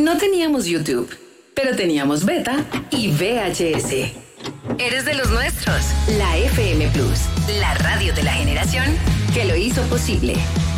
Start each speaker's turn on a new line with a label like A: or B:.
A: No teníamos YouTube, pero teníamos Beta y VHS. Eres de los nuestros. La FM Plus, la radio de la generación que lo hizo posible.